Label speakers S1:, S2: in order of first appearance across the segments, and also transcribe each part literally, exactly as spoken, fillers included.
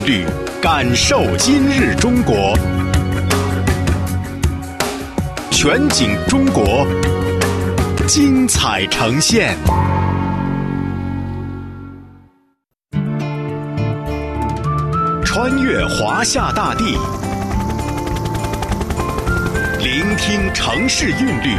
S1: 旅，感受今日中国，全景中国，精彩呈现。穿越华夏大地，聆听城市韵律，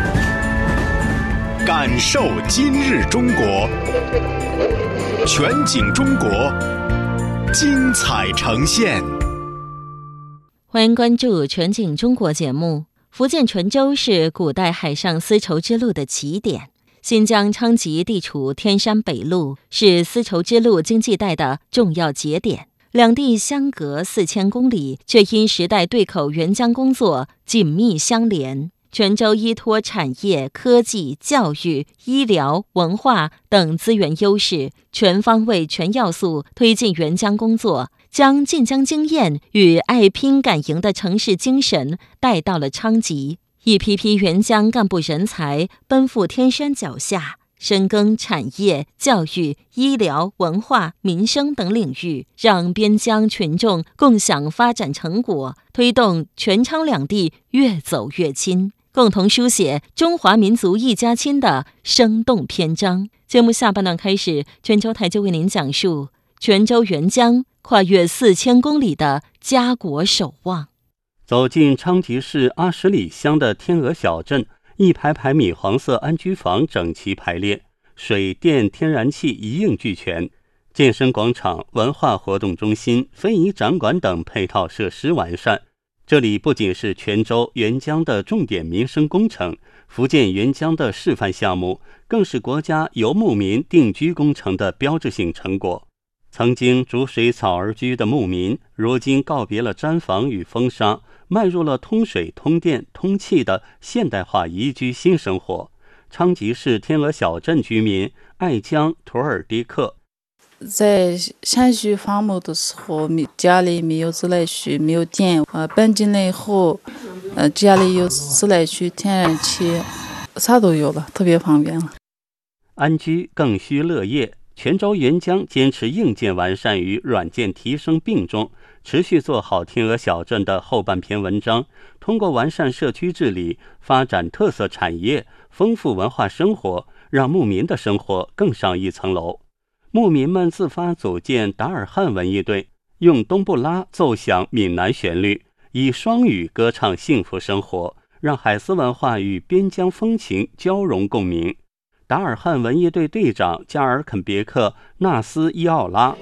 S1: 感受今日中国，全景中国，精彩呈现。
S2: 欢迎关注全景中国节目。福建泉州是古代海上丝绸之路的起点，新疆昌吉地处天山北麓，是丝绸之路经济带的重要节点。两地相隔四千公里，却因时代对口援疆工作紧密相连。泉州依托产业、科技、教育、医疗、文化等资源优势，全方位、全要素推进援疆工作，将晋江经验与爱拼敢赢的城市精神带到了昌吉。一批批援疆干部人才奔赴天山脚下，深耕产业、教育、医疗、文化、民生等领域，让边疆群众共享发展成果，推动全昌两地越走越亲，共同书写中华民族一家亲的生动篇章。节目下半段开始，泉州台就为您讲述泉州援疆跨越四千公里的家国守望。
S3: 走进昌吉市阿十里乡的天鹅小镇，一排排米黄色安居房整齐排列，水电天然气一应俱全，健身广场、文化活动中心、非遗展馆等配套设施完善。这里不仅是泉州援疆的重点民生工程，福建援疆的示范项目，更是国家游牧民定居工程的标志性成果。曾经逐水草而居的牧民，如今告别了毡房与风沙，迈入了通水、通电、通气的现代化宜居新生活。昌吉市天鹅小镇居民爱江图尔迪克，
S4: 在山区伐木的时候，家里没有自来水，没有电。呃，搬进来以后，呃，家里有自来水、天然气，啥都有了，特别方便了。
S3: 安居更需乐业。泉州援疆坚持硬件完善与软件提升并重，持续做好天鹅小镇的后半篇文章，通过完善社区治理、发展特色产业、丰富文化生活，让牧民的生活更上一层楼。牧民们自发组建达尔汉文艺队，用冬不拉奏响闽南旋律，以双语歌唱幸福生活，让海丝文化与边疆风情交融共鸣。达尔汉文艺队队长加尔肯别克纳斯伊奥拉，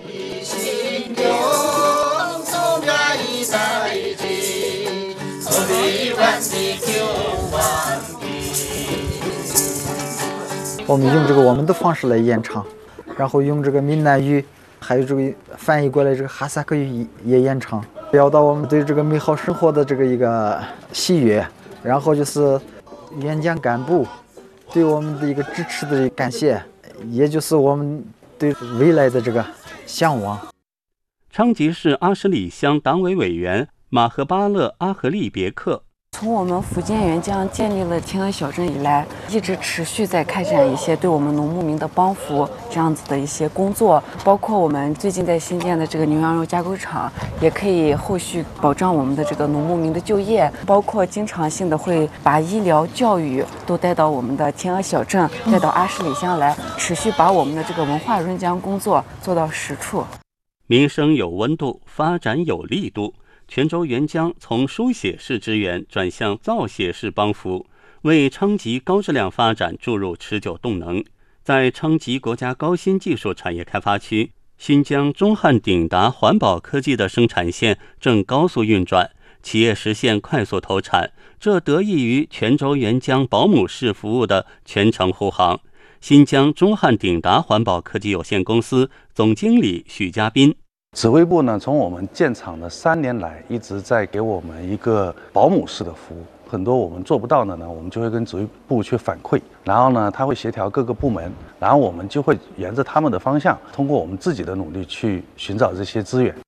S5: 我们用这个我们的方式来演唱，然后用这个闽南语还有这个翻译过来这个哈萨克语也演唱，表达我们对这个美好生活的这个一个喜悦，然后就是援疆干部对我们的一个支持的感谢，也就是我们对未来的这个向往。
S3: 昌吉市阿什里乡党委委员马赫巴勒阿合利别克，
S6: 从我们福建援疆建立了天鹅小镇以来，一直持续在开展一些对我们农牧民的帮扶这样子的一些工作，包括我们最近在新建的这个牛羊肉加工厂，也可以后续保障我们的这个农牧民的就业，包括经常性的会把医疗、教育都带到我们的天鹅小镇，带到阿什里乡来，持续把我们的这个文化援疆工作做到实处。
S3: 民生有温度，发展有力度。泉州援疆从书写式支援转向造写式帮扶，为昌吉高质量发展注入持久动能。在昌吉国家高新技术产业开发区，新疆中汉鼎达环保科技的生产线正高速运转，企业实现快速投产，这得益于泉州援疆保姆式服务的全程护航。新疆中汉鼎达环保科技有限公司总经理许家斌，
S7: 指挥部呢，从我们建厂的三年来，一直在给我们一个保姆式的服务。很多我们做不到的呢，我们就会跟指挥部去反馈，然后呢，他会协调各个部门，然后我们就会沿着他们的方向，通过我们自己的努力去寻找这些资源。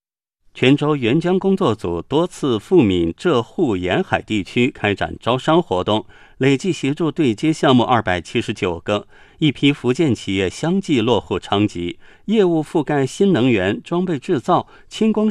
S3: 泉州援疆工作组多次赴闽浙沪沿海地区开展招商活动，累计协助对接项目二百七十九个，一批福建企业相继落户昌吉，业务覆盖新能源、装备制造、轻工